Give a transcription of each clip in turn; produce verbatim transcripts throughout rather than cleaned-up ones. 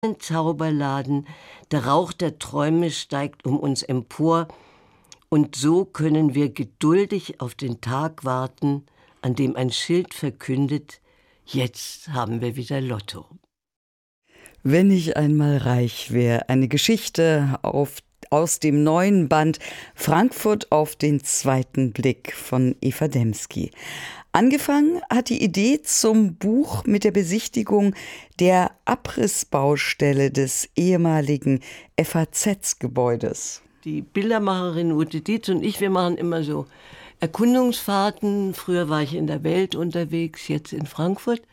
Ein Zauberladen, der Rauch der Träume steigt um uns empor, und so können wir geduldig auf den Tag warten, an dem ein Schild verkündet: Jetzt haben wir wieder Lotto. Wenn ich einmal reich wäre, eine Geschichte auf, aus dem neuen Band Frankfurt auf den zweiten Blick von Eva Demski. Angefangen hat die Idee zum Buch mit der Besichtigung der Abrissbaustelle des ehemaligen F A Z-Gebäudes. Die Bildermacherin Ute Dietz und ich, wir machen immer so Erkundungsfahrten. Früher war ich in der Welt unterwegs, jetzt in Frankfurt.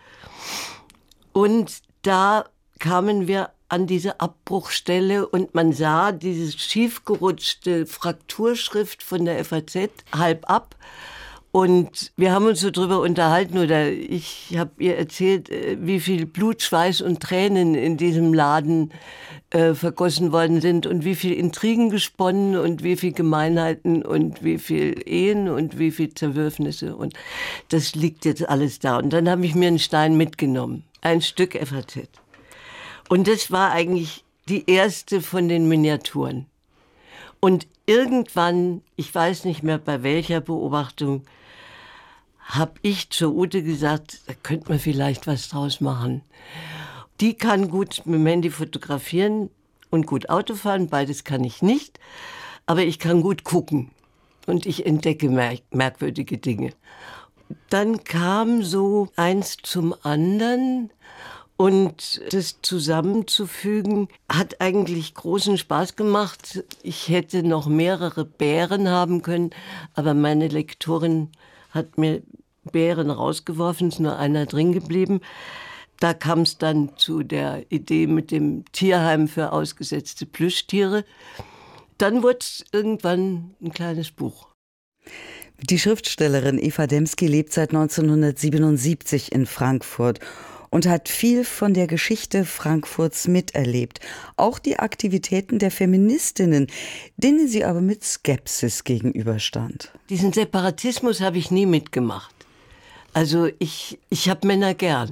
Und da kamen wir an diese Abbruchstelle und man sah diese schiefgerutschte Frakturschrift von der F A Z halb ab. Und wir haben uns so drüber unterhalten, oder ich habe ihr erzählt, wie viel Blut, Schweiß und Tränen in diesem Laden äh, vergossen worden sind und wie viel Intrigen gesponnen und wie viel Gemeinheiten und wie viel Ehen und wie viel Zerwürfnisse. Und das liegt jetzt alles da. Und dann habe ich mir einen Stein mitgenommen, ein Stück F A Z. Und das war eigentlich die erste von den Miniaturen. Und irgendwann, ich weiß nicht mehr bei welcher Beobachtung, habe ich zur Ute gesagt, da könnte man vielleicht was draus machen. Die kann gut mit dem Handy fotografieren und gut Auto fahren, beides kann ich nicht. Aber ich kann gut gucken und ich entdecke merk- merkwürdige Dinge. Dann kam so eins zum anderen. Und das zusammenzufügen hat eigentlich großen Spaß gemacht. Ich hätte noch mehrere Bären haben können, aber meine Lektorin hat mir Bären rausgeworfen, ist nur einer drin geblieben. Da kam es dann zu der Idee mit dem Tierheim für ausgesetzte Plüschtiere. Dann wurde es irgendwann ein kleines Buch. Die Schriftstellerin Eva Demski lebt seit neunzehnhundertsiebenundsiebzig in Frankfurt und hat viel von der Geschichte Frankfurts miterlebt. Auch die Aktivitäten der Feministinnen, denen sie aber mit Skepsis gegenüberstand. Diesen Separatismus habe ich nie mitgemacht. Also ich, ich habe Männer gern.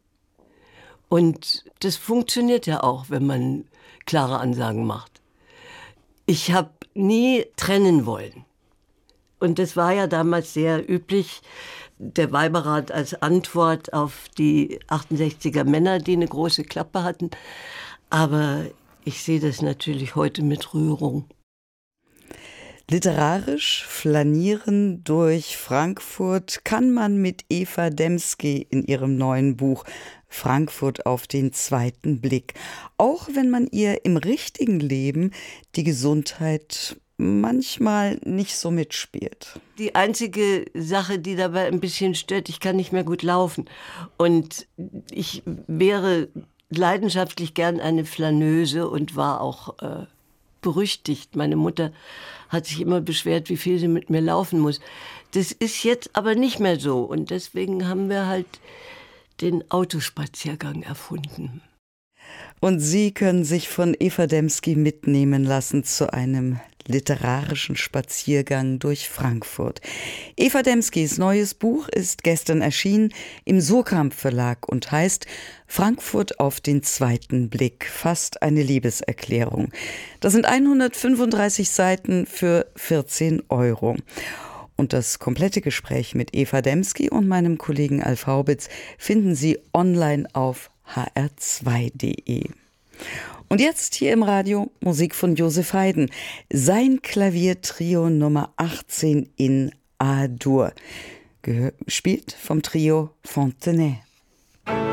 Und das funktioniert ja auch, wenn man klare Ansagen macht. Ich habe nie trennen wollen. Und das war ja damals sehr üblich, der Weiberrat als Antwort auf die achtundsechziger Männer, die eine große Klappe hatten. Aber ich sehe das natürlich heute mit Rührung. Literarisch flanieren durch Frankfurt kann man mit Eva Demski in ihrem neuen Buch Frankfurt auf den zweiten Blick. Auch wenn man ihr im richtigen Leben die Gesundheit manchmal nicht so mitspielt. Die einzige Sache, die dabei ein bisschen stört, ich kann nicht mehr gut laufen. Und ich wäre leidenschaftlich gern eine Flaneuse und war auch äh, berüchtigt. Meine Mutter hat sich immer beschwert, wie viel sie mit mir laufen muss. Das ist jetzt aber nicht mehr so. Und deswegen haben wir halt den Autospaziergang erfunden. Und Sie können sich von Eva Demski mitnehmen lassen zu einem literarischen Spaziergang durch Frankfurt. Eva Demskis neues Buch ist gestern erschienen im Surkamp Verlag und heißt Frankfurt auf den zweiten Blick, fast eine Liebeserklärung. Das sind hundertfünfunddreißig Seiten für vierzehn Euro. Und das komplette Gespräch mit Eva Demski und meinem Kollegen Alf Haubitz finden Sie online auf h r zwei punkt d e. Und jetzt hier im Radio Musik von Joseph Haydn. Sein Klaviertrio Nummer achtzehn in A-Dur, gespielt vom Trio Fontenay.